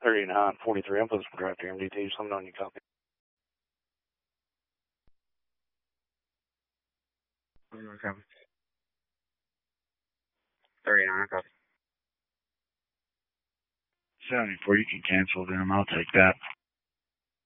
3943. I'm supposed to drive to MDT. Something on you copy. 39 copy. 74, you can cancel them. I'll take that.